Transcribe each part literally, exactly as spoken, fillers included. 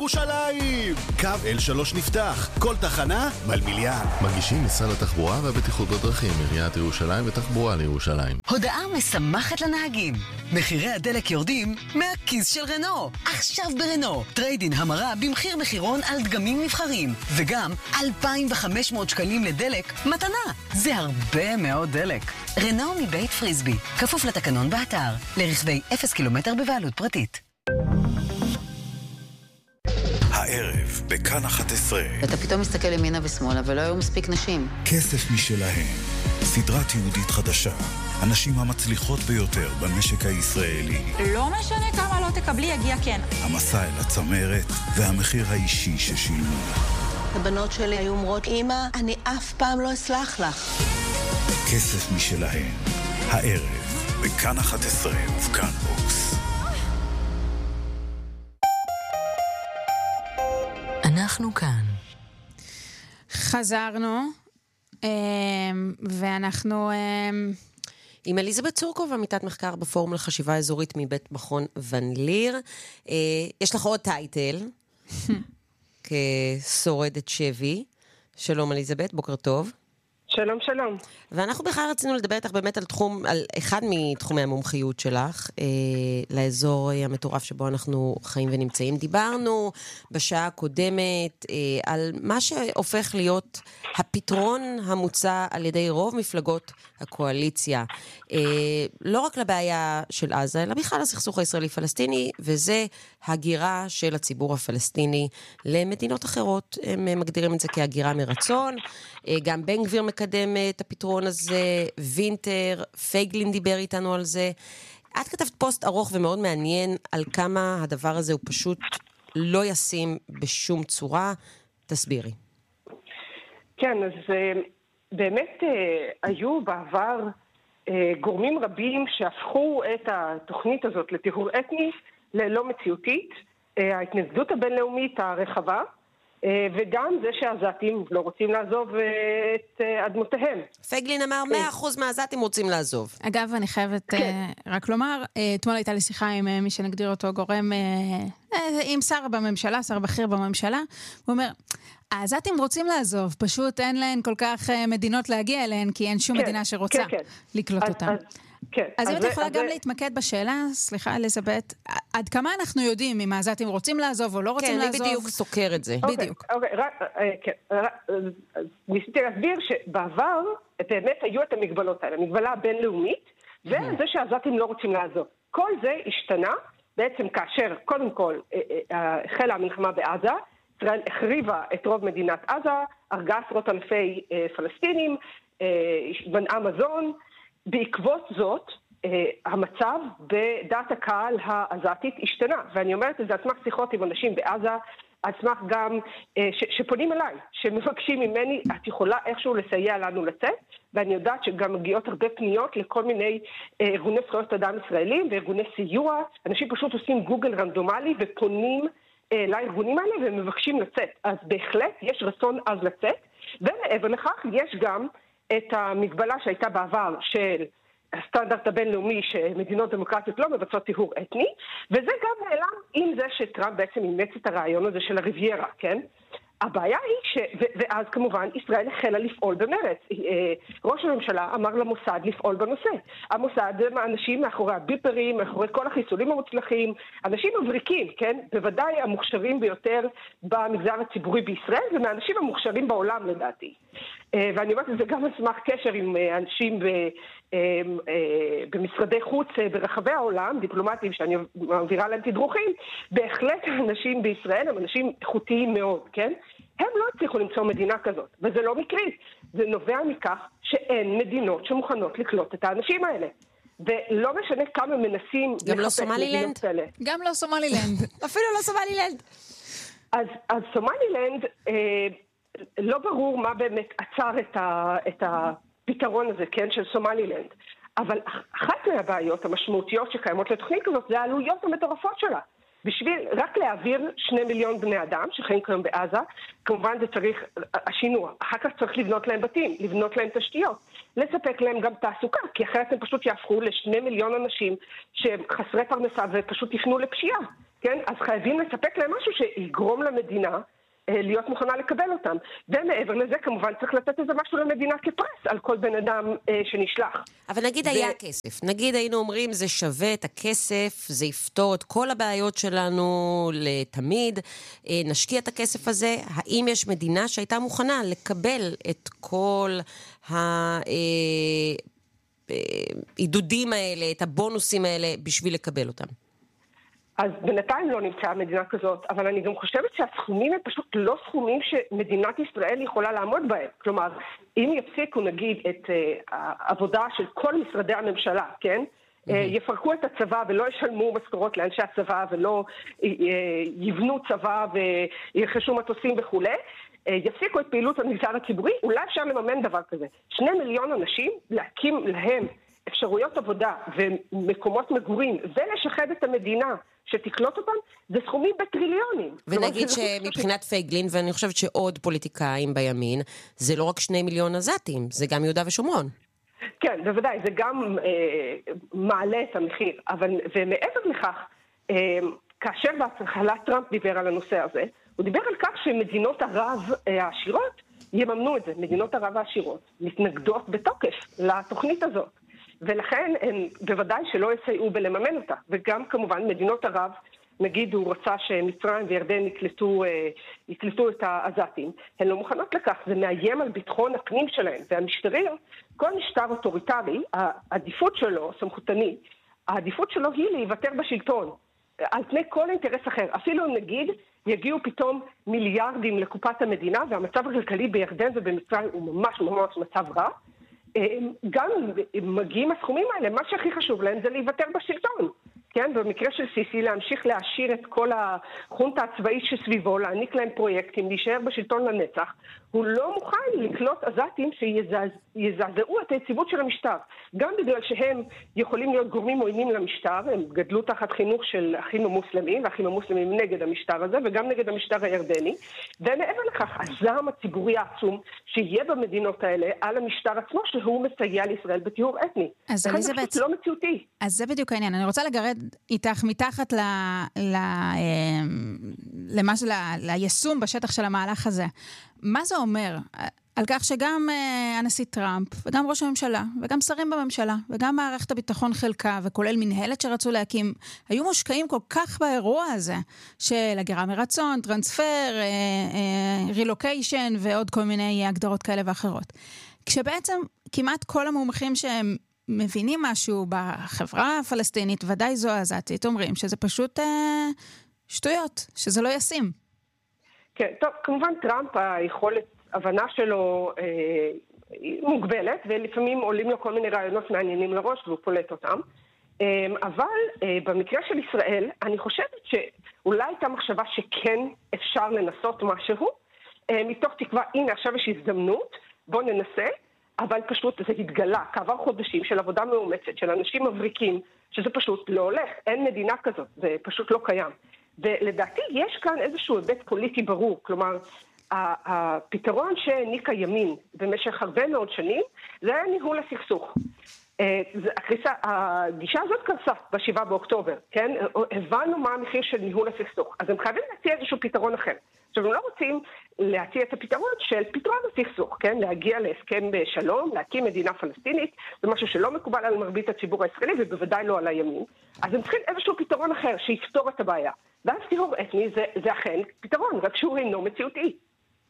לירושלים! קו אל שלוש נפתח, כל תחנה מלמיליאן. מגישים משרד התחבורה והבטיחות בדרכים, עיריית ירושלים ותחבורה לירושלים. הודעה משמחת לנהגים. מחירי הדלק יורדים מהכיס של רנו. עכשיו ברנו, טריידין המרה במחיר מחירון על דגמים נבחרים, וגם אלפיים וחמש מאות שקלים לדלק מתנה. זה הרבה מאוד דלק. רנו מבית פריסבי, כפוף לתקנון באתר, לרכבי אפס קילומטר בבעלות פרטית. הערב בכאן אחת עשרה. אתה פתאום מסתכל ימינה ושמאלה ולא היו מספיק נשים. כסף משלהם. סדרה תיעודית חדשה. הנשים המצליחות ביותר במשק הישראלי. לא משנה כמה לא תקבלי, יגיע כן. המסע אל הצמרת והמחיר האישי ששילמו. הבנות שלי היו אומרות, אמא, אני אף פעם לא אסלח לך. כסף משלהם. הערב בכאן אחת עשרה ובכאן בוקס. אנחנו כאן. חזרנו, ואנחנו עם אליזבת צורקוב, עמיתת מחקר בפורום לחשיבה אזורית מבית מכון ון ליר. יש לך עוד טייטל כשורדת שבי. שלום אליזבת, בוקר טוב. שלום, שלום. ואנחנו בכלל רצינו לדבר איתך באמת על תחום, על אחד מתחומי המומחיות שלך, אה, לאזור המטורף שבו אנחנו חיים ונמצאים. דיברנו בשעה הקודמת אה, על מה שהופך להיות הפתרון המוצע על ידי רוב מפלגות הקואליציה. אה, לא רק לבעיה של עזה, אלא בכלל הסכסוך הישראלי-פלסטיני, וזה הגירה של הציבור הפלסטיני למדינות אחרות. הם מגדירים את זה כהגירה מרצון. אה, גם בן גביר מקדם את הפתרון הזה, וינטר, פייגלין דיבר איתנו על זה. את כתבת פוסט ארוך ומאוד מעניין על כמה הדבר הזה הוא פשוט לא ישים בשום צורה. תסבירי. כן, אז באמת היו בעבר גורמים רבים שהפכו את התוכנית הזאת לטיהור אתני ללא מציאותית. ההתנגדות הבינלאומית הרחבה, וגם זה שהעזתים לא רוצים לעזוב את אדמותיהם. פייגלין אמר מאה אחוז מהעזתים רוצים לעזוב. אגב, אני חייבת רק לומר, אתמול הייתה לי שיחה עם מי שנגדיר אותו גורם, עם שר בממשלה, שר בכיר בממשלה, הוא אומר, העזתים רוצים לעזוב, פשוט אין להן כל כך מדינות להגיע אליהן, כי אין שום מדינה שרוצה לקלוט אותם. כן. אז אם את יכולה גם להתמקד בשאלה, סליחה אליזבת, עד כמה אנחנו יודעים אם העזתים רוצים לעזוב או לא רוצים לעזוב? כן, אני בדיוק סוקר את זה. בדיוק. ניסיתי להסביר שבעבר באמת היו את המגבלות האלה, המגבלה הבינלאומית, וזה שהעזתים לא רוצים לעזוב. כל זה השתנה בעצם כאשר, קודם כל, החלה המלחמה בעזה, ישראל החריבה את רוב מדינת עזה, הרגה עשרות אלפי פלסטינים, מנעה מזון. בעקבות זאת, המצב בדעת הקהל העזתית השתנה, ואני אומרת את זה על סמך שיחות עם אנשים בעזה, על סמך גם ש, שפונים אליי, שמבקשים ממני, את יכולה איכשהו לסייע לנו לצאת, ואני יודעת שגם מגיעות הרבה פניות לכל מיני ארגוני זכויות אדם ישראלים וארגוני סיוע, אנשים פשוט עושים גוגל רנדומלי ופונים לארגונים האלה ומבקשים לצאת. אז בהחלט יש רצון אז לצאת, ומעבר לכך יש גם את המגבלה שהייתה בעבר של הסטנדרט הבינלאומי שמדינות דמוקרטיות לא מבצעות טיהור אתני, וזה גם נעלם עם זה שטראמפ בעצם אימץ את הרעיון הזה של הריביירה, כן? הבעיה היא ש... ו- ואז כמובן ישראל החלה לפעול במרץ. ראש הממשלה אמר למוסד לפעול בנושא. המוסד הם האנשים מאחורי הביפרים, מאחורי כל החיסולים המוצלחים, אנשים מבריקים, כן? בוודאי המוכשרים ביותר במגזר הציבורי בישראל, ומאנשים המוכשרים בעולם לדעתי. ואני אומרת את זה גם על סמך קשר עם אנשים ב... במשרדי חוץ ברחבי העולם, דיפלומטים שאני מעבירה להם תדרוכים, בהחלט אנשים בישראל הם אנשים איכותיים מאוד, כן? הם לא הצליחו למצוא מדינה כזאת, וזה לא מקרי. זה נובע מכך שאין מדינות שמוכנות לקלוט את האנשים האלה. ולא משנה כמה מנסים... גם לא סומלילנד? גם לא סומלילנד. אפילו לא סומלילנד. אז, אז סומלילנד, אה, לא ברור מה באמת עצר את ה... את ה פתרון הזה, כן, של סומלילנד. אבל אחת מהבעיות המשמעותיות שקיימות לתוכנית כזאת, זה העלויות המטורפות שלה. בשביל רק להעביר שני מיליון בני אדם שחיים כיום בעזה, כמובן זה צריך, השינוע, אחר כך צריך לבנות להם בתים, לבנות להם תשתיות, לספק להם גם תעסוקה, כי אחרת הם פשוט יהפכו לשני מיליון אנשים שהם חסרי פרנסה ופשוט יפנו לפשיעה. כן? אז חייבים לספק להם משהו שיגרום למדינה להיות מוכנה לקבל אותם. ומעבר לזה, כמובן, צריך לתת איזה משהו למדינה כפרס על כל בן אדם אה, שנשלח. אבל נגיד ו... היה כסף. נגיד היינו אומרים, זה שווה את הכסף, זה יפתור את כל הבעיות שלנו לתמיד, אה, נשקיע את הכסף הזה. האם יש מדינה שהייתה מוכנה לקבל את כל העידודים האלה, את הבונוסים האלה, בשביל לקבל אותם? אז בינתיים לא נמצאה מדינה כזאת, אבל אני גם חושבת שהסכומים הם פשוט לא סכומים שמדינת ישראל יכולה לעמוד בהם. כלומר, אם יפסיקו נגיד את uh, העבודה של כל משרדי הממשלה, כן? Mm-hmm. Uh, יפרקו את הצבא ולא ישלמו משכורות לאנשי הצבא ולא uh, יבנו צבא וירכשו מטוסים וכו', uh, יפסיקו את פעילות המגזר הציבורי, אולי אפשר לממן דבר כזה. שני מיליון אנשים, להקים להם אפשרויות עבודה ומקומות מגורים ולשחד את המדינה שתקלוט אותם, זה סכומים בטריליונים. ונגיד שמבחינת פייגלין, ואני חושבת שעוד פוליטיקאים בימין, זה לא רק שני מיליון עזתים, זה גם יהודה ושומרון. כן, בוודאי, זה גם אה, מעלה את המחיר. אבל, ומעבר לכך, אה, כאשר בהתחלה טראמפ דיבר על הנושא הזה, הוא דיבר על כך שמדינות ערב אה, העשירות יממנו את זה. מדינות ערב העשירות מתנגדות בתוקף לתוכנית הזאת. ולכן הם בוודאי שלא יסייעו בלממן אותה. וגם כמובן מדינות ערב, נגיד הוא רצה שמצרים וירדן יקלטו, יקלטו את העזתים, הן לא מוכנות לכך, זה מאיים על ביטחון הפנים שלהם. והמשטרים, כל משטר אוטוריטרי, העדיפות שלו, סמכותני, העדיפות שלו היא להיוותר בשלטון, על פני כל אינטרס אחר. אפילו נגיד יגיעו פתאום מיליארדים לקופת המדינה, והמצב הכלכלי בירדן ובמצרים הוא ממש ממש מצב רע, גם מגיעים הסכומים האלה, מה שהכי חשוב להם זה להיוותר בשלטון. כן, במקרה של סיסי להמשיך להשאיר את כל החונטה הצבאית שסביבו, להעניק להם פרויקטים, להישאר בשלטון לנצח. הוא לא מוכן לקלוט עזתים שיזעזעו את היציבות של המשטר. גם בגלל שהם יכולים להיות גורמים עוינים למשטר, הם גדלו תחת חינוך של אחים המוסלמים, והאחים המוסלמים נגד המשטר הזה, וגם נגד המשטר הירדני. ומעבר לכך, הזעם הציבורי העצום שיהיה במדינות האלה על המשטר עצמו, שהוא מסייע לישראל בטיהור אתני. אז אליזבת, לא מציאותי. אז זה בדיוק העניין. אני רוצה לגרד איתך מתחת ל, ל, למש, ל, ליישום בשטח של המהלך הזה. מה זה אומר? על כך שגם הנשיא טראמפ, וגם ראש הממשלה, וגם שרים בממשלה, וגם מערכת הביטחון חלקה, וכולל מנהלת שרצו להקים, היו מושקעים כל כך באירוע הזה, של הגירה מרצון, טרנספר, רילוקיישן, ועוד כל מיני הגדרות כאלה ואחרות. כשבעצם כמעט כל המומחים שהם מבינים משהו בחברה הפלסטינית, ודאי זו העזתית, אומרים שזה פשוט אה, שטויות, שזה לא ישים. כן, טוב, כמובן טראמפ, היכולת הבנה שלו אה, מוגבלת, ולפעמים עולים לו כל מיני רעיונות מעניינים לראש, והוא פולט אותם. אה, אבל אה, במקרה של ישראל, אני חושבת שאולי הייתה מחשבה שכן אפשר לנסות משהו, אה, מתוך תקווה, הנה עכשיו יש הזדמנות, בוא ננסה, אבל פשוט זה התגלה, כעבר חודשים של עבודה מאומצת, של אנשים מבריקים, שזה פשוט לא הולך, אין מדינה כזאת, זה פשוט לא קיים. ולדעתי יש כאן איזשהו היבט פוליטי ברור, כלומר, הפתרון שהעניק הימין במשך הרבה מאוד שנים, זה היה ניהול הסכסוך. הגישה הזאת קרסה בשבעה באוקטובר, כן? הבנו מה המחיר של ניהול הסכסוך, אז הם חייבים להציע איזשהו פתרון אחר. עכשיו, הם לא רוצים להציע את הפתרון של פתרון הסכסוך, כן? להגיע להסכם בשלום, להקים מדינה פלסטינית, זה משהו שלא מקובל על מרבית הציבור הישראלי, ובוודאי לא על הימין. אז הם צריכים איזשהו פתרון אחר שיפתור את הבעיה. ואז טיהור אתני זה, זה אכן פתרון, רק שהוא אינו מציאותי.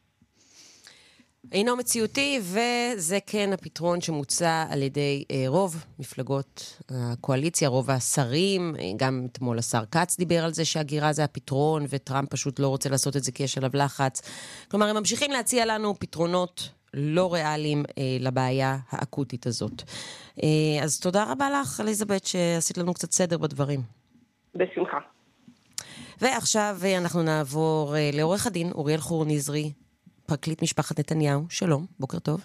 אינו מציאותי, וזה כן הפתרון שמוצע על ידי רוב מפלגות הקואליציה, רוב השרים, גם אתמול השר קץ דיבר על זה שהגירה זה הפתרון, וטראמפ פשוט לא רוצה לעשות את זה כי יש עליו לחץ. כלומר, הם ממשיכים להציע לנו פתרונות לא ריאליים אה, לבעיה האקוטית הזאת. אה, אז תודה רבה לך, אליזבת, שעשית לנו קצת סדר בדברים. בשמחה. ועכשיו אנחנו נעבור אה, לעורך הדין, אוריאל חור נזרי, פרקליט משפחת נתניהו. שלום, בוקר טוב.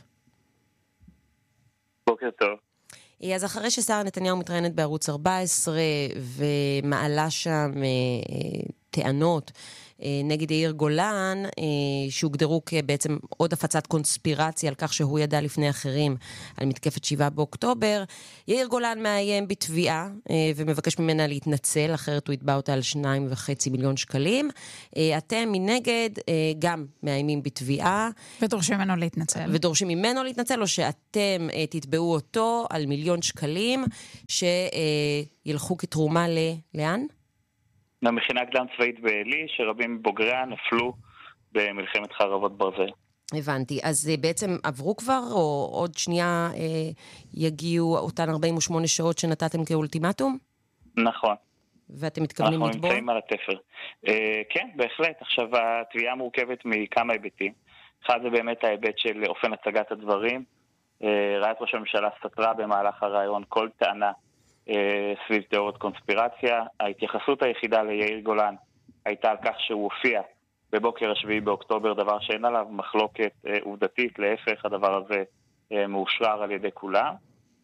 בוקר טוב. אז אחרי ששרה נתניהו מתראיינת בערוץ ארבע עשרה ומעלה שם אה, טענות נגד יאיר גולן, שהוגדרו כבעצם עוד הפצת קונספירציה על כך שהוא ידע לפני אחרים על מתקפת שבעה באוקטובר. יאיר גולן מאיים בתביעה ומבקש ממנה להתנצל, אחרת הוא יתבע אותה על שניים וחצי מיליון שקלים. אתם מנגד גם מאיימים בתביעה. ודורשים ממנו להתנצל. ודורשים ממנו להתנצל, או שאתם תתבעו אותו על מיליון שקלים שילכו כתרומה ל... לאן? למכינה קדם צבאית בעלי, שרבים בוגריה נפלו במלחמת חרבות ברזל. הבנתי. אז בעצם עברו כבר, או עוד שנייה אה, יגיעו אותן ארבעים ושמונה שעות שנתתם כאולטימטום? נכון. ואתם מתכוונים לתבוע? אנחנו נמצאים על התפר. אה, כן, בהחלט. עכשיו, התביעה מורכבת מכמה היבטים. אחד זה באמת ההיבט של אופן הצגת הדברים. אה, רעיית ראש הממשלה סתרה במהלך הרעיון כל טענה אה, סביב תיאוריות קונספירציה. ההתייחסות היחידה ליאיר גולן הייתה על כך שהוא הופיע בבוקר השביעי באוקטובר, דבר שאין עליו מחלוקת אה, עובדתית, להפך, הדבר הזה אה, מאושרר על ידי כולם.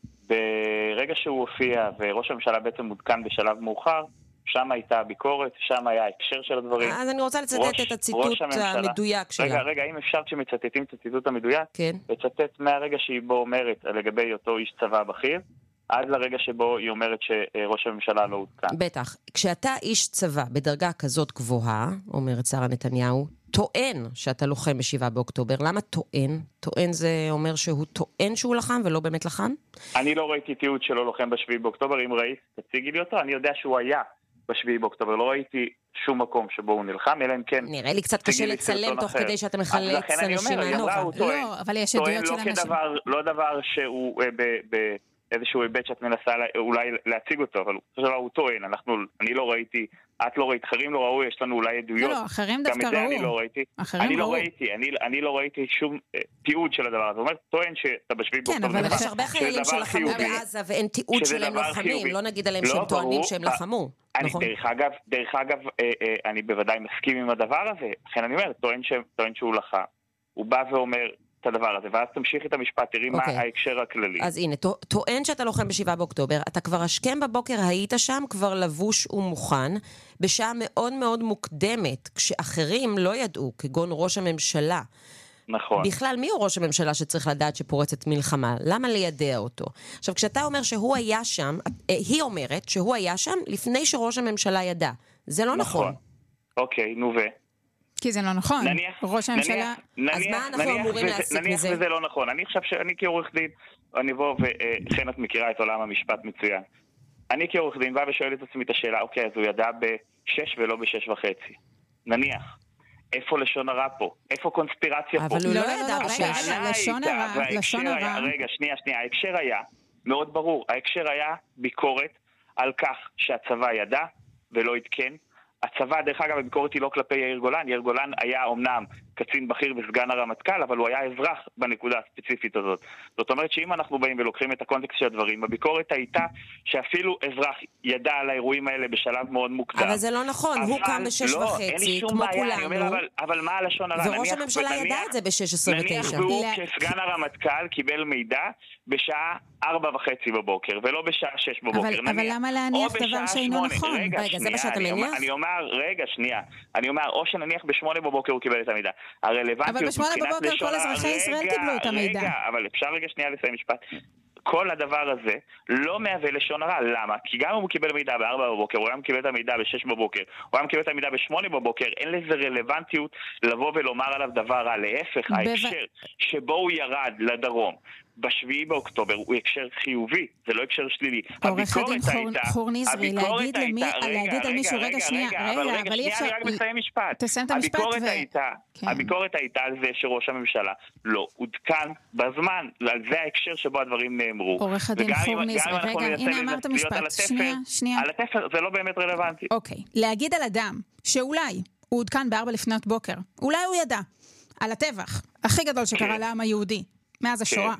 ברגע שהוא הופיע וראש הממשלה בעצם מודכן בשלב מאוחר, שם הייתה הביקורת, שם היה ההקשר של הדברים. אז אני רוצה לצטט ראש, את הציטוט המדויק שלה. רגע, רגע, אם אפשר שמצטטים את הציטוט המדויק, כן. לצטט מהרגע שהיא בו אומרת לגבי אותו איש צבא בכיר, עד לרגע שבו היא אומרת שראש הממשלה לא הודכן. בטח. כשאתה איש צבא בדרגה כזאת גבוהה, אומרת שרה נתניהו, טוען שאתה לוחם בשבעה באוקטובר. למה טוען? טוען זה אומר שהוא טוען שהוא לחם ולא באמת לחם? אני לא ראיתי תיעוד שלו לוחם בשביעי באוקטובר. אם ראית, תציגי לי אותו. אני יודע שהוא היה בשביעי באוקטובר. לא ראיתי שום מקום שבו הוא נלחם, אלא אם כן... נראה לי קצת קשה לצלם תוך כדי שאתה מחלץ אנשים מהנוחה. לא, אבל יש עדויות של אנשים. לא דבר שהוא ב... איזשהו היבט שאת מנסה אולי להציג אותו, אבל הוא טוען, אנחנו, אני לא ראיתי, את לא ראית, אחרים לא ראו, יש לנו אולי עדויות. לא, לא, אחרים דווקא ראו. גם את זה אני לא ראיתי. אני לא ראיתי, אני, אני לא ראיתי שום תיעוד של הדבר הזה. זאת אומרת, טוען שאתה בשביעי באוקטובר. כן, אבל יש הרבה חיילים שלחמו בעזה ואין תיעוד שלהם לוחמים, לא נגיד עליהם שהם טוענים שהם לחמו. דרך אגב, דרך אגב, אני בוודאי מסכים עם הדבר הזה. לכן אני אומר, טוען שהוא לחם. הוא בא ואומר את הדבר הזה, ואז תמשיך את המשפט, תראי מה ההקשר הכללי. אז הנה, טוען שאתה לוחם בשבעה באוקטובר, אתה כבר השכם בבוקר היית שם, כבר לבוש ומוכן, בשעה מאוד מאוד מוקדמת, כשאחרים לא ידעו, כגון ראש הממשלה. נכון. בכלל, מי הוא ראש הממשלה שצריך לדעת שפורצת מלחמה? למה לידע אותו? עכשיו, כשאתה אומר שהוא היה שם, היא אומרת שהוא היה שם לפני שראש הממשלה ידע. זה לא נכון. נכון. אוקיי, נו ו... כי זה לא נכון. נניח, ראש הממשלה... נניח, אז מה אנחנו נניח, אמורים להסיק מזה? נניח וזה לא נכון. אני חושב שאני כעורך דין, אני בוא וכן את מכירה את עולם המשפט מצוין. אני כעורך דין בא ושואל את עצמי את השאלה, אוקיי, אז הוא ידע בשש ולא בשש וחצי. נניח. איפה לשון הרע פה? איפה קונספירציה אבל פה? אבל הוא לא ידע בשש. לשון הרע, לשון הרע. רגע, שנייה, שנייה. ההקשר היה מאוד ברור. ההקשר היה ביקורת על כך שהצבא ידע ולא התקן. הצבא, דרך אגב, הביקורת היא לא כלפי יאיר גולן. יאיר גולן היה אומנם קצין בכיר וסגן הרמטכ"ל, אבל הוא היה אזרח בנקודה הספציפית הזאת. זאת אומרת שאם אנחנו באים ולוקחים את הקונטקסט של הדברים, הביקורת הייתה שאפילו אזרח ידע על האירועים האלה בשלב מאוד מוקדם. אבל זה לא נכון, הוא קם בשש לא, וחצי, כמו כולנו. אומר, אבל, אבל מה הלשון הרע? וראש הממשלה ידע את זה ב-שש עשרים ותשע. נניח והוא כסגן הרמטכ"ל קיבל מידע בשעה ארבע וחצי בבוקר, ולא בשעה שש בבוקר. אבל, אבל למה להניח דבר שאינו נכון? רגע, רגע, זה מה שאתה מניח? אני אומר, רגע, שנייה. אני אומר, או שנניח בשמונה בבוקר הוא קיבל את המידע. הרלוונטיות אבל בשמונה בבוקר כל אזרחי ישראל קיבלו את המידע. רגע, אבל אפשר רגע שנייה לסיים משפט. כל הדבר הזה לא מהווה לשון הרע. למה? כי גם אם הוא קיבל מידע בארבע בבוקר, הוא גם קיבל את המידע בשש בבוקר, הוא גם קיבל את המידע בשמונה בבוקר, אין לזה רלוונטיות לבוא ולומר עליו דבר רע. להפך, ההקשר שבו הוא ירד לדרום בשביעי באוקטובר הוא הקשר חיובי, זה לא הקשר שלילי. עורך הדין חור נזרי, להגיד למי, להגיד על מישהו, רגע, שנייה, רגע, אבל אי אפשר... אני רק מסיים משפט. תסיים את המשפט ו... הביקורת הייתה על זה שראש הממשלה לא עודכן בזמן, על זה ההקשר שבו הדברים נאמרו. עורך הדין חור נזרי, רגע, הנה אמרת משפט, שנייה, שנייה. על התפר זה לא באמת רלוונטי. אוקיי, להגיד על אדם שאולי הוא עודכן בארבע לפנות בוקר, אולי הוא ידע, על הטבח הכי גדול שקרה לעם היהודי, מאז השואה.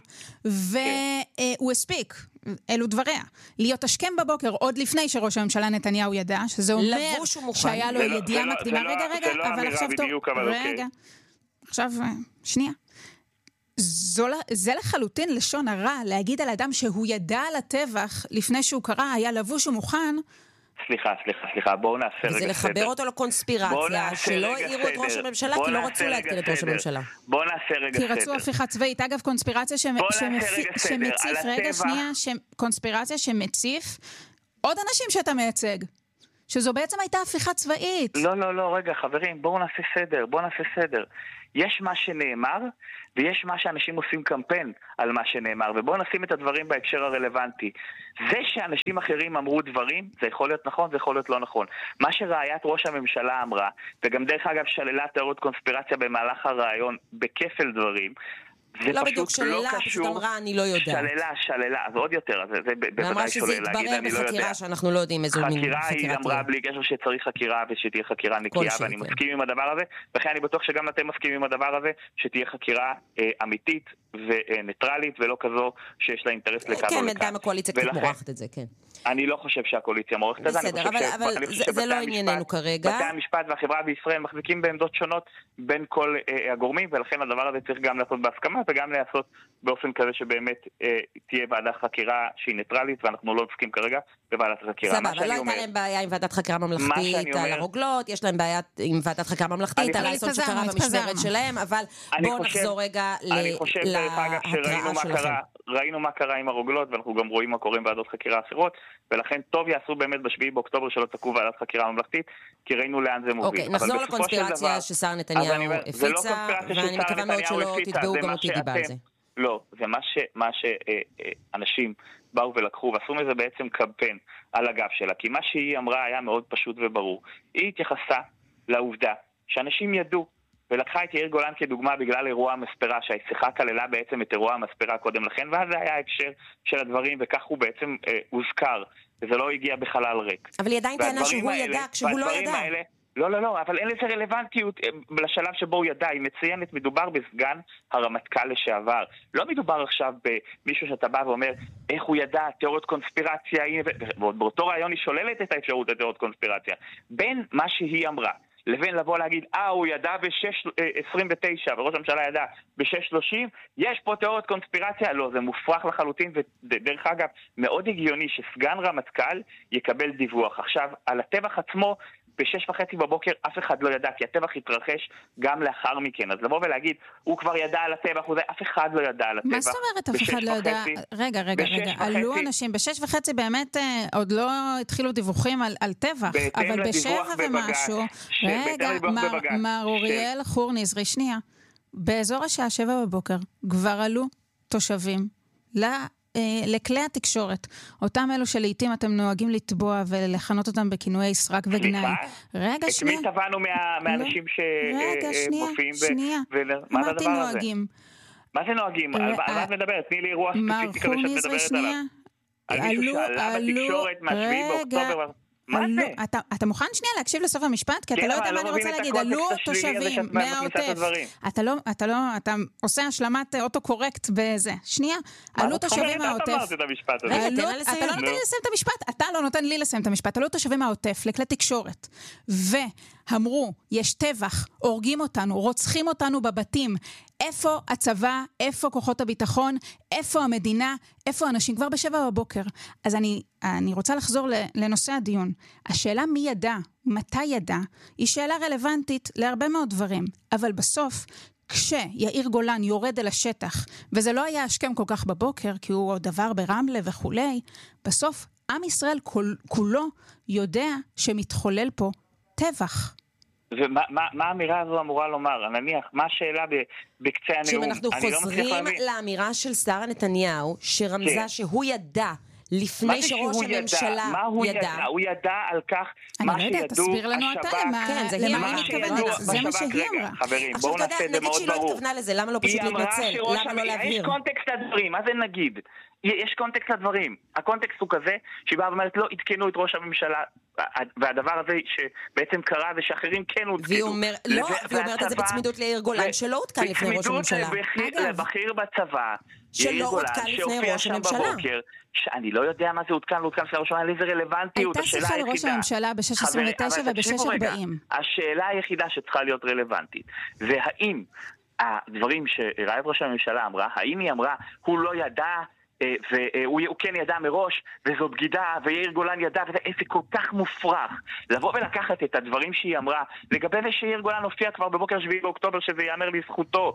והוא הספיק, אלו דבריה, להיות השכם בבוקר עוד לפני שראש הממשלה נתניהו ידע, שזה אומר שהיה לו ידיעה מקדימה. רגע, רגע, אבל עכשיו טוב. רגע, עכשיו, שנייה. זה לחלוטין לשון הרע, להגיד על אדם שהוא ידע על הטבח לפני שהוא קרא, היה לבוש ומוכן, סליחה, סליחה, סליחה, בואו נעשה רגע סדר. וזה לחבר אותו לקונספירציה, שלא העירו את ראש הממשלה, כי לא רצו להקטין את ראש הממשלה. בואו נעשה רגע סדר. כי רצו הפיכה צבאית. אגב, קונספירציה שמציף, רגע שנייה, קונספירציה שמציף עוד אנשים שאתה מייצג. שזו בעצם הייתה הפיכה צבאית. לא, לא, לא, רגע, חברים, בואו נעשה סדר, בואו נעשה סדר. יש מה שנאמר, ויש מה שאנשים עושים קמפיין על מה שנאמר, ובואו נשים את הדברים בהקשר הרלוונטי. זה שאנשים אחרים אמרו דברים, זה יכול להיות נכון, זה יכול להיות לא נכון. מה שראיית ראש הממשלה אמרה, וגם דרך אגב שללה תיאוריות קונספירציה במהלך הרעיון, בכפל דברים, זה לא פשוט בדיוק שללה, לא פשוט אמרה, אני לא יודעת. שללה, שללה, אז עוד יותר, אז זה בוודאי שולה להגיד, אני לא יודע. בחקירה שאנחנו לא יודעים איזו מין חקירה חקירה היא אמרה בלי קשר שצריך חקירה ושתהיה חקירה נקייה, ואני מסכים עם הדבר הזה, וכן אני בטוח שגם אתם מסכימים עם הדבר הזה, שתהיה חקירה אמיתית וניטרלית, ולא כזו שיש לה אינטרס לכאן או לכאן. כן, גם הקואליציה קצת מורחת את זה, כן. אני לא חושב שהקואליציה מורחת את זה. בסדר, אבל זה לא ענייננו כרגע. בתי המשפט והחברה בישראל מחזיקים בעמדות שונות בין כל הגורמים, ולכן הדבר הזה צריך גם לעשות בהסכמה וגם לעשות באופן כזה שבאמת תהיה ועדת חקירה שהיא ניטרלית, ואנחנו לא עוסקים כרגע בוועדת חקירה. סבבה, לא הייתה להם בעיה עם ועדת חקירה ממלכתית על הרוגלות, יש להם בעיה עם ועדת חקירה ממלכתית על האסון שקרה במשמרת שלהם, אבל בואו נחזור רגע להתראה שלכם. ראינו מה קרה עם הרוגלות, ואנחנו גם רואים מה קורה עם ועדות חקירה אחרות, ולכן טוב יעשו באמת בשביעי באוקטובר שלא תקום ועדת חקירה ממלכתית, כי ראינו לאן זה מוביל. אוקיי, נחזור לקונספירציה ששר נתניהו הפיצה, ואני מקווה מאוד שלא תתבעו גם אותי דיבה על זה. לא, זה מה שאנשים באו ולקחו, ועשו מזה בעצם קמפיין על הגב שלה, כי מה שהיא אמרה היה מאוד פשוט וברור. היא התייחסה לעובדה שאנשים ידעו, ולקחה את יאיר גולן כדוגמה בגלל אירוע המספרה, שהשיחה כללה בעצם את אירוע המספרה קודם לכן, ואז זה היה ההקשר של הדברים, וכך הוא בעצם אה, הוזכר, וזה לא הגיע בחלל ריק. אבל היא עדיין טענה שהוא האלה, ידע כשהוא לא ידע. האלה, לא, לא, לא, אבל אין לזה רלוונטיות לשלב שבו הוא ידע. היא מציינת, מדובר בסגן הרמטכ"ל לשעבר. לא מדובר עכשיו במישהו שאתה בא ואומר, איך הוא ידע, תיאוריות קונספירציה, ובאותו רעיון היא שוללת את האפשרות לתיאוריות קונספירציה. בין מה שהיא אמרה, לבין לבוא להגיד, אה, הוא ידע ב-שש עשרים ותשע, וראש הממשלה ידע ב-שש שלושים, יש פה תיאוריות קונספירציה? לא, זה מופרך לחלוטין, ודרך אגב, מאוד הגיוני שסגן רמטכ"ל יקבל דיווח. עכשיו, על הטבח עצמו, בשש וחצי בבוקר אף אחד לא ידע, כי הטבח התרחש גם לאחר מכן. אז לבוא ולהגיד, הוא כבר ידע על הטבח, אף אחד לא ידע על הטבח. מה זאת אומרת אף אחד לא ידע? רגע, רגע, רגע. עלו אנשים, בשש וחצי באמת עוד לא התחילו דיווחים על טבח, אבל בשבע ומשהו, רגע, מר אוריאל חור נזרי, שנייה, באזור השעה שבע בבוקר כבר עלו תושבים ל... לכלי התקשורת, אותם אלו שלעיתים אתם נוהגים לתבוע ולכנות אותם בכינויי סרק וגנאי. רגע, שנייה. את מי טבענו מהאנשים שמופיעים? שנייה, אמרתי נוהגים. מה זה נוהגים? על מה את מדברת? תני לי אירוע ספציפי כזה שאת מדברת עליו. על מישהו שעלה בתקשורת מהשביעי באוקטובר... מה זה? אתה, אתה מוכן שנייה להקשיב לסוף המשפט? כי אתה לא יודע מה אני רוצה להגיד. עלו תושבים מהעוטף. אתה לא, אתה לא, אתה עושה השלמת אוטו-קורקט בזה. שנייה, עלו תושבים מהעוטף. אתה לא נותן לי לסיים את המשפט. אתה לא נותן לי לסיים את המשפט. עלו תושבים מהעוטף לכלי תקשורת. ואמרו, יש טבח, הורגים אותנו, רוצחים אותנו בבתים. איפה הצבא, איפה כוחות הביטחון, איפה המדינה, איפה אנשים, כבר בשבע בבוקר. אז אני, אני רוצה לחזור לנושא הדיון. השאלה מי ידע, מתי ידע, היא שאלה רלוונטית להרבה מאוד דברים. אבל בסוף, כשיאיר גולן יורד אל השטח, וזה לא היה השכם כל כך בבוקר, כי הוא עוד דבר ברמלה וכולי, בסוף עם ישראל כול, כולו יודע שמתחולל פה טבח. ומה האמירה הזו אמורה לומר? נניח, מה השאלה בקצה הנאום? שאם אנחנו חוזרים לאמירה של שרה נתניהו, שרמזה שהוא ידע לפני שראש הממשלה מה הוא ידע? הוא ידע על כך מה שידעו השב"כ. תסביר לנו אתה למה היא מתכוונת. זה מה שהיא אמרה. חברים, בואו נעשה את זה מאוד ברור. נגיד שהיא לא התכוונה לזה, למה לא פשוט להתנצל? למה לא להבהיר? יש קונטקסט לדברים, מה זה נגיד? יש קונטקסט לדברים. הקונטקסט הוא כזה, שהיא באה ואומרת, לא עדכנו את ראש הממשלה, והדבר הזה שבעצם קרה ושאחרים כן עודכנו. והיא אומרת את זה בצמידות ליאיר גולן, שלא עודכן לפני ראש הממשלה. בצמידות לבכיר בצבא, שלא עודכן לפני ראש הממשלה. שאני לא יודע מה זה עודכן, לא עודכן של ראש הממשלה, איזה רלוונטיות. הייתה שיחה לראש הממשלה ב-שש עשרים ותשע וב-שש ארבעים. השאלה היחידה שצריכה להיות רלוונטית, והאם הדברים שראיית ראש הממשלה אמרה, האם היא אמרה, הוא לא ידע והוא כן ידע מראש, וזו בגידה, ויאיר גולן ידע, וזה איזה כל כך מופרך. לבוא ולקחת את הדברים שהיא אמרה, לגבי זה שיאיר גולן הופיע כבר בבוקר שביעי באוקטובר, שזה יאמר לזכותו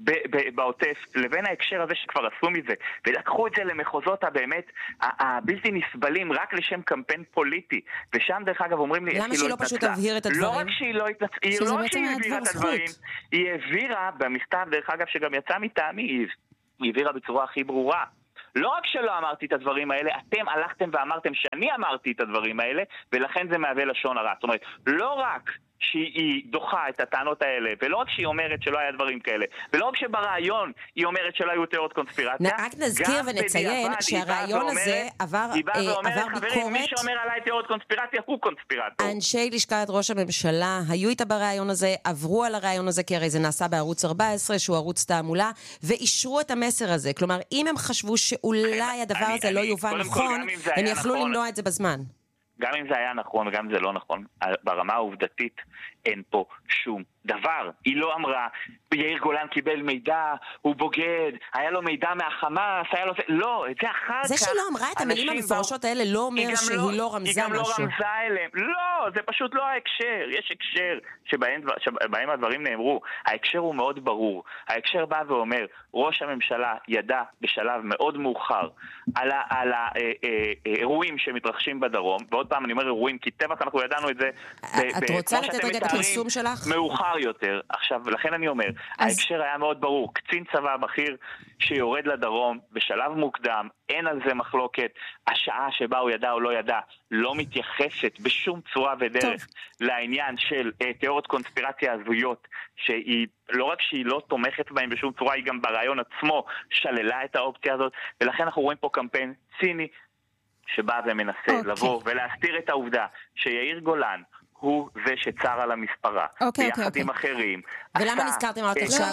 בעוטף, לבין ההקשר הזה שכבר עשו מזה, ולקחו את זה למחוזות הבאמת, הבלתי נסבלים, רק לשם קמפיין פוליטי. ושם דרך אגב אומרים לי, למה שהיא לא פשוט תבהיר את הדברים? לא רק שהיא לא התנצלה, היא לא שהיא העבירה את הדברים, היא העבירה במכתב, דרך אגב, שגם יצא מטעמי, היא העבירה בצורה הכי ברורה. לא רק שלא אמרתי את הדברים האלה, אתם הלכתם ואמרתם שאני אמרתי את הדברים האלה, ולכן זה מהווה לשון הרע. זאת אומרת, לא רק שהיא דוחה את הטענות האלה, ולא רק שהיא אומרת שלא היה דברים כאלה, ולא רק שברעיון היא אומרת שלא היו תיאוריות קונספירציה, רק נזכיר ונציין שהרעיון הזה עבר ביקורת. מי שאומר עליי תיאוריות קונספירציה הוא קונספירטור. אנשי לשכת ראש הממשלה היו איתה ברעיון הזה, עברו על הרעיון הזה, כי הרי זה נעשה בערוץ ארבע עשרה, שהוא ערוץ תעמולה, ואישרו את המסר הזה. כלומר, אם הם חשבו שאולי הדבר הזה לא יובן נכון, הם יכלו למנוע את זה בזמן. גם אם זה היה נכון וגם אם זה לא נכון, ברמה העובדתית אין פה שום דבר. היא לא אמרה, יאיר גולן קיבל מידע, הוא בוגד, היה לו מידע מהחמאס, היה לו זה, לא, את זה אחר כך. זה שלא אמרה את המילים המפורשות האלה לא אומר שהיא לא, לא רמזה משהו. היא גם לא רמזה אליהם. לא, זה פשוט לא ההקשר. יש הקשר שבהם, שבהם הדברים נאמרו. ההקשר הוא מאוד ברור. ההקשר בא ואומר, ראש הממשלה ידע בשלב מאוד מאוחר על, ה, על האירועים שמתרחשים בדרום, ועוד פעם אני אומר אירועים, כי טבח אנחנו ידענו את זה. את רוצה לתת רגע את הפרסום שלך? מאוחר יותר. עכשיו, לכן אני אומר, ההקשר היה מאוד ברור. קצין צבא בכיר שיורד לדרום בשלב מוקדם, אין על זה מחלוקת. השעה שבה הוא ידע או לא ידע לא מתייחסת בשום צורה ודרך לעניין של תיאוריות קונספירציה הזויות, שהיא לא רק שהיא לא תומכת בהם בשום צורה, היא גם ברעיון עצמו שללה את האופציה הזאת, ולכן אנחנו רואים פה קמפיין ציני שבא ומנסה okay. לבוא ולהסתיר את העובדה שיאיר גולן הוא זה שצר על המספרה, okay, ביחד okay, okay. עם אחרים. ולמה נזכרתם רק עכשיו?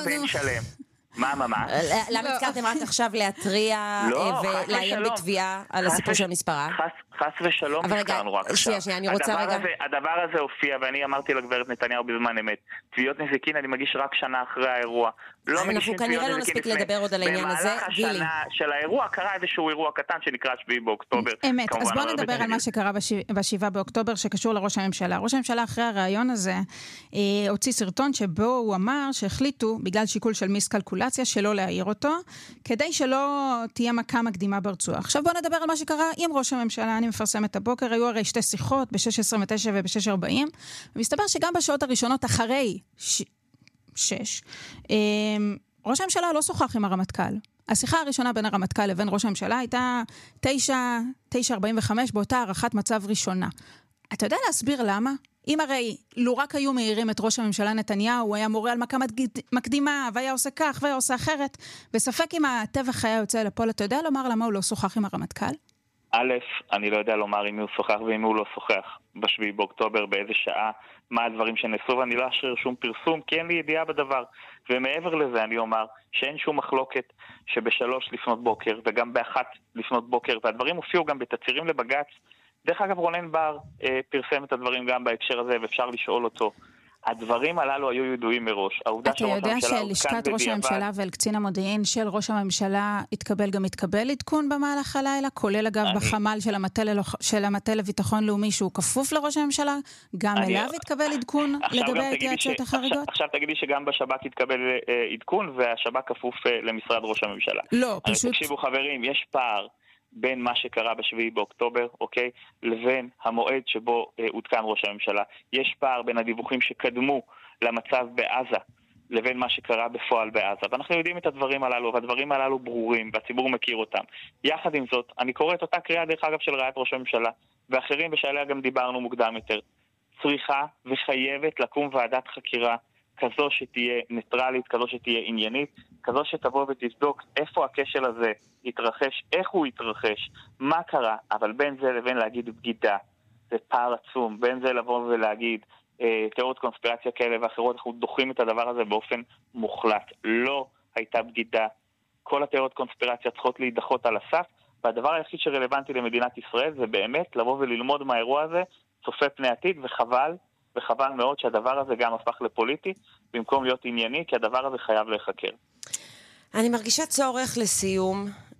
מה, מה, מה? למה נזכרתם רק עכשיו להתריע ולעיין בתביעה על הסיפור של המספרה? חס ושלום נזכרנו רק עכשיו. שנייה, אני רוצה רגע. הדבר הזה הופיע, ואני אמרתי לגברת נתניהו בזמן אמת, תביעות נזיקין אני מגיש רק שנה אחרי האירוע. אנחנו כנראה לא נספיק לדבר עוד על העניין הזה. גילי. במהלך השנה של האירוע קרה איזשהו אירוע קטן שנקרא שביעי באוקטובר. אמת, אז בואו נדבר על מה שקרה בשבעה באוקטובר שקשור לראש הממשלה. ראש הממשלה אחרי הרעיון הזה הוציא סרטון שבו הוא אמר שהחליטו בגלל שיקול של מיסקלקולציה שלא להעיר אותו, כדי שלא תהיה מכה מקדימה ברצועה. עכשיו בואו נדבר על מה שקרה עם ראש הממשלה. אני מפרסמת הבוקר, היו הרי שתי שיחות ב-שש עשרה ותשע וב-שש ארבעים, ומסתבר שגם בשעות הראשונות אחרי ש... שש, ראש הממשלה לא שוחח עם הרמטכ"ל. השיחה הראשונה בין הרמטכ"ל לבין ראש הממשלה הייתה תשע, תשע ארבעים וחמש באותה הערכת מצב ראשונה. אתה יודע להסביר למה? אם הרי לו רק היו מהירים את ראש הממשלה נתניהו, הוא היה מורה על מכה מקדימה, והיה עושה כך והיה עושה אחרת, וספק אם הטבח היה יוצא לפועל, אתה יודע לומר למה הוא לא שוחח עם הרמטכ"ל? א', אני לא יודע לומר אם הוא שוחח ואם הוא לא שוחח בשביעי באוקטובר, באיזה שעה, מה הדברים שנעשו, ואני לא אשאיר שום פרסום, כי אין לי ידיעה בדבר. ומעבר לזה אני אומר שאין שום מחלוקת שבשלוש לפנות בוקר, וגם באחת לפנות בוקר, והדברים הופיעו גם בתצהירים לבג"ץ. דרך אגב, רונן בר אה, פרסם את הדברים גם בהקשר הזה, ואפשר לשאול אותו. הדברים הללו היו ידועים מראש. אתה יודע שלשכת ראש הממשלה ואל קצין המודיעין של ראש הממשלה התקבל גם התקבל עדכון במהלך הלילה, כולל אגב בחמ"ל של המטה לביטחון לאומי שהוא כפוף לראש הממשלה, גם אליו התקבל עדכון לגבי ההתייעצויות החריגות? עכשיו תגידי שגם בשב"כ התקבל עדכון והשב"כ כפוף למשרד ראש הממשלה. לא, פשוט... תקשיבו חברים, יש פער בין מה שקרה בשביעי באוקטובר, אוקיי, לבין המועד שבו אה, עודכן ראש הממשלה. יש פער בין הדיווחים שקדמו למצב בעזה, לבין מה שקרה בפועל בעזה. ואנחנו יודעים את הדברים הללו, והדברים הללו ברורים, והציבור מכיר אותם. יחד עם זאת, אני קורא את אותה קריאה דרך אגב של רעיית ראש הממשלה, ואחרים ושעליה גם דיברנו מוקדם יותר. צריכה וחייבת לקום ועדת חקירה, כזו שתהיה ניטרלית, כזו שתהיה עניינית, כזו שתבוא ותבדוק איפה הכשל הזה יתרחש, איך הוא יתרחש, מה קרה, אבל בין זה לבין להגיד בגידה, זה פער עצום, בין זה לבוא ולהגיד אה, תיאוריות קונספירציה כאלה ואחרות, אנחנו דוחים את הדבר הזה באופן מוחלט. לא הייתה בגידה, כל התיאוריות קונספירציה צריכות להידחות על הסף, והדבר היחיד שרלוונטי למדינת ישראל זה באמת לבוא וללמוד מהאירוע הזה, צופה פני עתיד, וחבל, וחבל מאוד שהדבר הזה גם הפך לפוליטי, במקום להיות ענייני, כי הדבר הזה חייב להיחקר. אני מרגישה צורך לסיום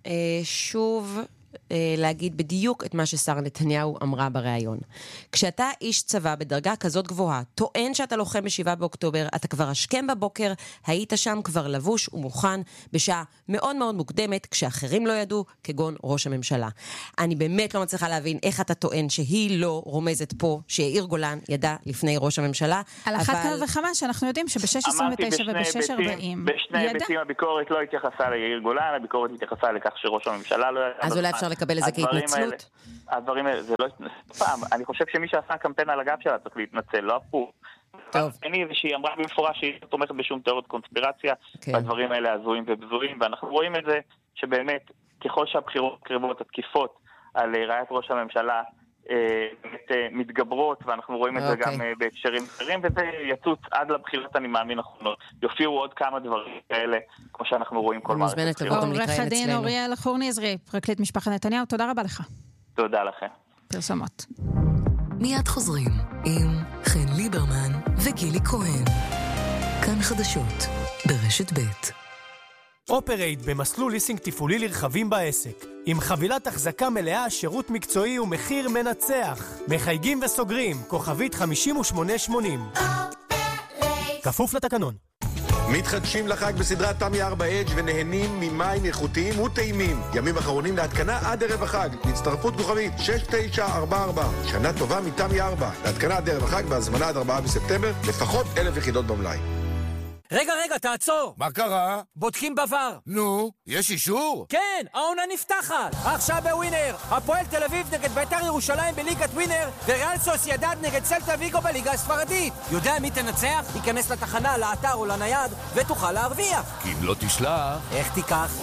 שוב להגיד בדיוק את מה ששר נתניהו אמרה בריאיון. כשאתה איש צבא בדרגה כזאת גבוהה, טוען שאתה לוחם בשבעה באוקטובר, אתה כבר השכם בבוקר, היית שם כבר לבוש ומוכן בשעה מאוד מאוד מוקדמת, כשאחרים לא ידעו, כגון ראש הממשלה. אני באמת לא מצליחה להבין איך אתה טוען שהיא לא רומזת פה, שיאיר גולן ידע לפני ראש הממשלה. על אחת כמה וכמה שאנחנו יודעים שב-שש עשרים ותשע וב-שש ארבעים בשני היבטים הביקורת לא התייחסה ליאיר גולן, הביקורת התייחסה לכך שראש הממשלה לא ידע. אז אולי אפשר לקבל את זה כהתנצלות? הדברים האלה, זה לא... פעם, אני חושב שמי שעשה קמפיין על הגב שלה צריך להתנצל, לא הפוך. טוב. אני ושהיא אמרה במפורש שהיא לא תומכת בשום תיאוריות קונספירציה, והדברים האלה הזויים ובזויים, ואנחנו רואים את זה שבאמת, ככל שהבחירות קרבות התקיפות על רעיית ראש הממשלה באמת מתגברות, ואנחנו רואים את זה גם בהקשרים אחרים, וזה יצוץ עד לבחירות, אני מאמין, האחרונות. יופיעו עוד כמה דברים כאלה, כמו שאנחנו רואים כל מערכת בחירות. עורך הדין אוריאל חורניזרי, פרקליט משפחת נתניהו, תודה רבה לך. תודה לכם. פרסומות. מיד חוזרים עם חן ליברמן וגילי כהן. כאן חדשות ברשת ב'. אופרייט במסלול ליסינג תפעולי לרכבים בעסק. עם חבילת החזקה מלאה, שירות מקצועי ומחיר מנצח. מחייגים וסוגרים, כוכבית חמישים ושמונה שמונים. כפוף לתקנון. מתחדשים לחג בסדרת תמי ארבע אדג' ונהנים ממים איכותיים וטעימים. ימים אחרונים להתקנה עד ערב החג. הצטרפות כוכבית שש תשע ארבע ארבע. שנה טובה מתמי ארבע. להתקנה עד ערב החג והזמנה עד ארבעה בספטמבר. לפחות אלף יחידות במלאי. רגע, רגע, תעצור. מה קרה? בודקים בבר. נו, יש אישור? כן, העונה נפתחת. עכשיו בווינר. הפועל תל אביב נגד בית"ר ירושלים בליגת ווינר, וריאל סוסיידד נגד סלטה ויגו בליגה הספרדית. יודע מי תנצח? ייכנס לתחנה, לאתר או לנייד, ותוכל להרוויח. כי אם לא תשלח... איך תיקח?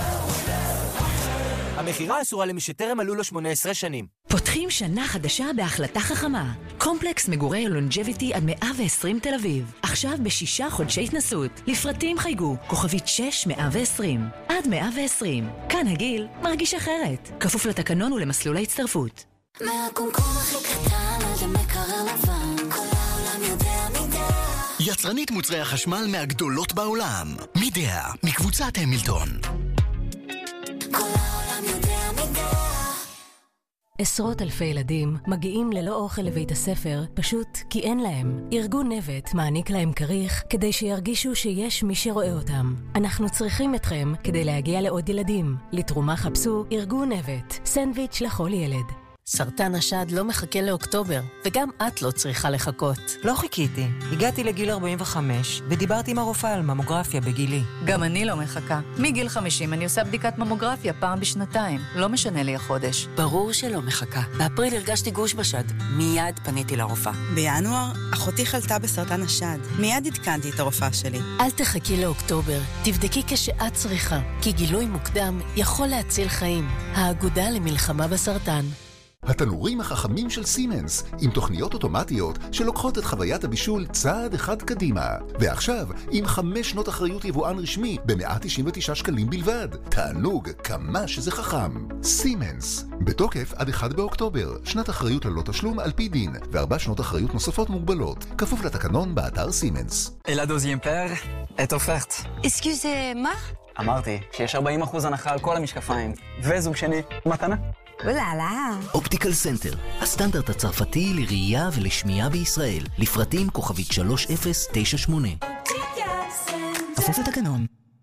המחירה אסורה למי שטרם מלאו לו שמונה עשרה שנים. פותחים שנה חדשה בהחלטה חכמה. קומפלקס מגורי לונג'ביטי עד מאה ועשרים תל אביב. עכשיו בשישה חודשי התנסות. לפרטים חייגו, כוכבית שש מאה ועשרים. עד מאה ועשרים. כאן הגיל מרגיש אחרת. כפוף לתקנון ולמסלול ההצטרפות. מהקומקום הכי קטן עד המקרר לבן, כל העולם יודע מידע. יצרנית מוצרי החשמל מהגדולות בעולם. מידע, מקבוצת המילטון. כל העולם יודע מידע. עשרות אלפי ילדים מגיעים ללא אוכל לבית הספר פשוט כי אין להם. ארגון נבט מעניק להם כריך כדי שירגישו שיש מי שרואה אותם. אנחנו צריכים אתכם כדי להגיע לעוד ילדים. לתרומה חפשו ארגון נבט, סנדוויץ' לכל ילד. סרטן השד לא מחכה לאוקטובר, וגם את לא צריכה לחכות. לא חיכיתי. הגעתי לגיל ארבעים וחמש, ודיברתי עם הרופאה על ממוגרפיה בגילי. גם אני לא מחכה. מגיל חמישים אני עושה בדיקת ממוגרפיה פעם בשנתיים. לא משנה לי החודש. ברור שלא מחכה. באפריל הרגשתי גוש בשד. מיד פניתי לרופאה. בינואר, אחותי חלתה בסרטן השד. מיד עדכנתי את הרופאה שלי. אל תחכי לאוקטובר. תבדקי כשאת צריכה, כי גילוי מוקדם יכול להציל חיים. האגודה למלחמה בסרטן. התנורים החכמים של סימנס, עם תוכניות אוטומטיות שלוקחות את חוויית הבישול צעד אחד קדימה. ועכשיו, עם חמש שנות אחריות יבואן רשמי ב-מאה תשעים ותשעה שקלים בלבד. תענוג, כמה שזה חכם. סימנס, בתוקף עד אחד באוקטובר, שנת אחריות ללא תשלום על פי דין, וארבע שנות אחריות נוספות מוגבלות. כפוף לתקנון באתר סימנס. אלה דוזיין פר, את אופרט. אסקיוזה, מה? אמרתי שיש ארבעים אחוז הנחה על כל המשקפיים, וזוג שני, מתנה. וואלה. אופטיקל סנטר, הסטנדרט הצרפתי לראייה ולשמיעה בישראל. לפרטים כוכבית שלוש אפס תשע שמונה. כפוף לתקנון.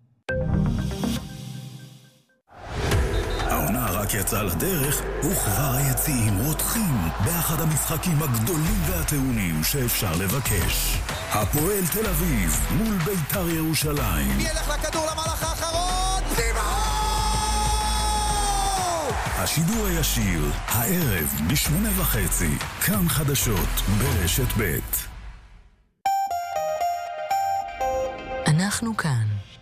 העונה רק יצאה לדרך, וכבר היציעים רותחים באחד המשחקים הגדולים והטעונים שאפשר לבקש. הפועל תל אביב מול בית"ר ירושלים. ילך לכדור למהלך האחרון. השידור הישיר, הערב בשמונה וחצי, כאן חדשות ברשת ב'. אנחנו כאן.